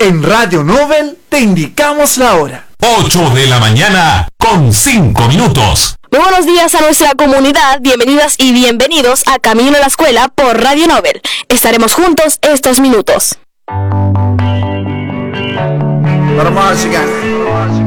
En Radio Nobel te indicamos la hora. 8 de la mañana con 5 minutos. Muy buenos días a nuestra comunidad, bienvenidas y bienvenidos a Camino a la Escuela por Radio Nobel. Estaremos juntos estos minutos.